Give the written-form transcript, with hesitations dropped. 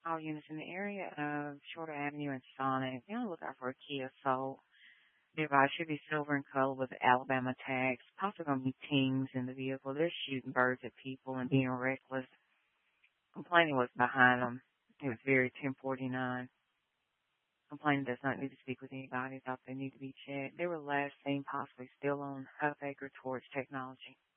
all units in the area of Shorter Avenue and Sonic. Be on the lookout for a Kia Soul. Nearby should be silver in color with Alabama tags. Possibly going to be teens in the vehicle. They're shooting birds at people and being reckless. Complaining was behind them. It was very 1049. Complaining does not need to speak with anybody. Thought they need to be checked. They were last seen possibly still on Huff Acre towards Technology.